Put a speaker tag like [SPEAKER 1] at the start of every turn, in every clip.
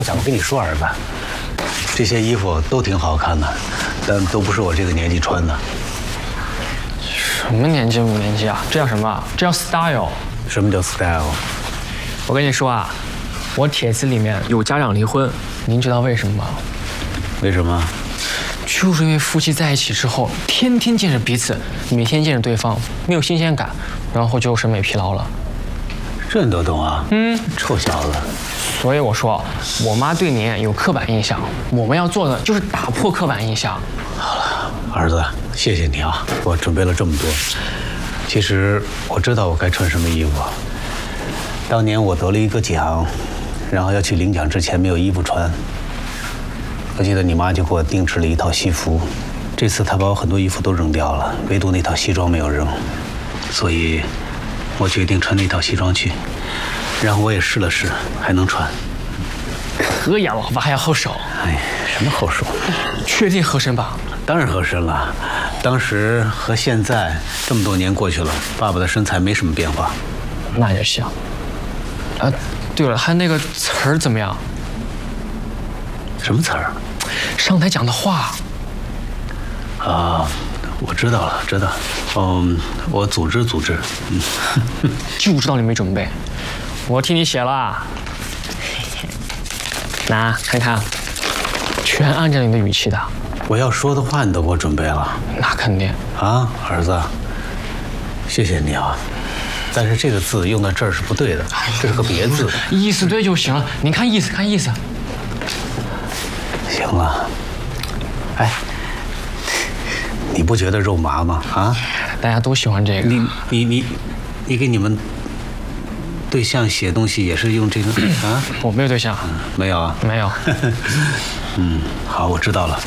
[SPEAKER 1] 我跟你说，儿子，这些衣服都挺好看的，但都不是我这个年纪穿的。
[SPEAKER 2] 什么年纪不年纪啊？这叫什么？这叫 style。
[SPEAKER 1] 什么叫 style？
[SPEAKER 2] 我跟你说啊，我帖子里面有家长离婚，您知道为什么吗？
[SPEAKER 1] 为什么？
[SPEAKER 2] 就是因为夫妻在一起之后，天天见着彼此，每天见着对方，没有新鲜感，然后就审美疲劳了。
[SPEAKER 1] 这你都懂啊？臭小子。
[SPEAKER 2] 所以我说，我妈对您有刻板印象，我们要做的就是打破刻板印象。
[SPEAKER 1] 好了，儿子，谢谢你啊，我准备了这么多。其实我知道我该穿什么衣服。当年我得了一个奖，然后要去领奖之前没有衣服穿。我记得你妈就给我定制了一套西服，这次她把我很多衣服都扔掉了，唯独那套西装没有扔，所以我决定穿那套西装去。然后我也试了试，还能穿。
[SPEAKER 2] 可以啊，老爸还要后手。
[SPEAKER 1] 哎，什么后手？
[SPEAKER 2] 确定合身吧？
[SPEAKER 1] 当然合身了。当时和现在这么多年过去了，爸爸的身材没什么变化。
[SPEAKER 2] 那也行。对了，他那个词儿怎么样？
[SPEAKER 1] 什么词儿？
[SPEAKER 2] 上台讲的话。
[SPEAKER 1] 啊，我知道了，知道。我组织。
[SPEAKER 2] 就知道你没准备，我替你写了。拿看看，全按照你的语气的。
[SPEAKER 1] 我要说的话你都给我准备了。
[SPEAKER 2] 那肯定。
[SPEAKER 1] 啊，儿子，谢谢你啊。但是这个字用到这儿是不对的，这是个别字。
[SPEAKER 2] 意思对就行了，您看意思，看意思。
[SPEAKER 1] 行了。哎，你不觉得肉麻吗？啊？
[SPEAKER 2] 大家都喜欢这个。
[SPEAKER 1] 你给你们对象写东西也是用这个啊？
[SPEAKER 2] 我没有对象。
[SPEAKER 1] 没有啊？
[SPEAKER 2] 没有。
[SPEAKER 1] 好，我知道了。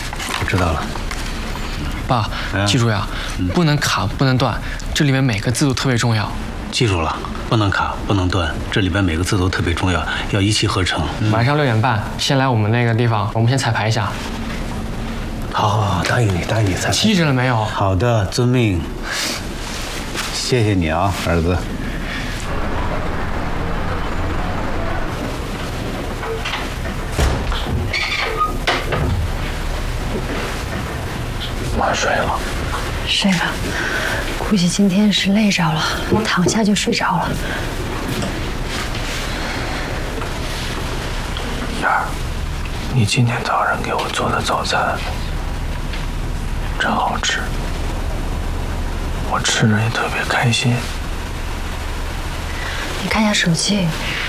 [SPEAKER 2] 爸，记住呀，不能卡，不能断，这里面每个字都特别重要。
[SPEAKER 1] 记住了，不能卡，不能断，这里边每个字都特别重要，要一气呵成。
[SPEAKER 2] 晚上6点半，先来我们那个地方，我们先彩排一下。
[SPEAKER 1] 好，答应你，彩排。
[SPEAKER 2] 记着了没有？
[SPEAKER 1] 好的，遵命。谢谢你啊，儿子。妈睡了。
[SPEAKER 3] 睡了，估计今天是累着了，躺下就睡着了。
[SPEAKER 4] 燕儿，你今天早上给我做的早餐真好吃，我吃着也特别开心。
[SPEAKER 3] 你看一下手机，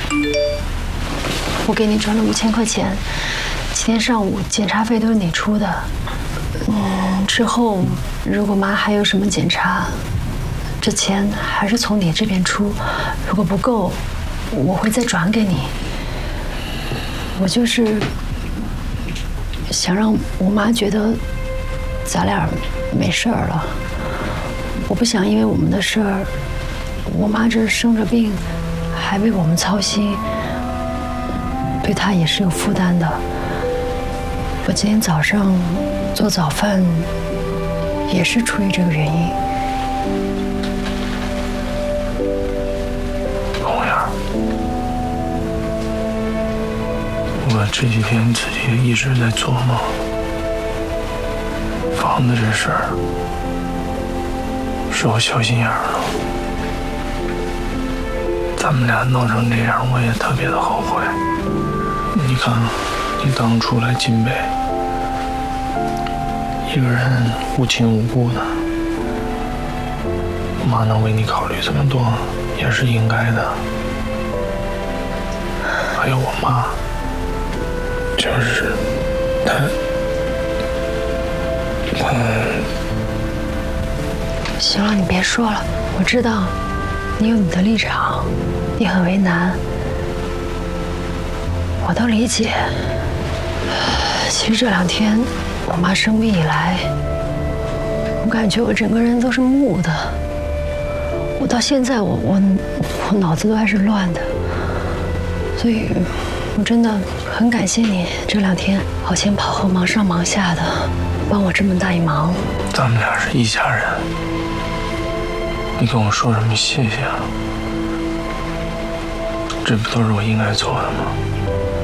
[SPEAKER 3] 我给你转了5000块钱，今天上午检查费都是你出的。之后如果妈还有什么检查，这钱还是从你这边出，如果不够，我会再转给你。我就是想让我妈觉得咱俩没事儿了，我不想因为我们的事儿，我妈这生着病，还为我们操心，对她也是有负担的。我今天早上做早饭也是出于这个原因。
[SPEAKER 4] 红燕儿，我这几天自己也一直在琢磨房子这事儿，是我小心眼儿了。咱们俩闹成这样，我也特别的后悔。你看，你当初来金北，一个人无亲无故的，妈能为你考虑这么多，也是应该的。还有我妈，就是她，
[SPEAKER 3] 行了，你别说了，我知道你有你的立场，你很为难，我都理解。其实这2天我妈生病以来，我感觉我整个人都是木的，我到现在我脑子都还是乱的，所以我真的很感谢你这2天跑前跑后忙上忙下的，帮我这么大一忙。
[SPEAKER 4] 咱们俩是一家人，你跟我说什么谢谢啊？这不都是我应该做的吗？